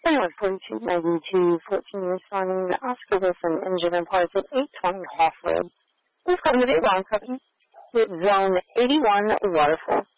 Anyway, 4292, 14 years signing Oscar Wilson, engine and parts at 820 Hoff Road. Please call me the wrong company with zone 81 Waterfall.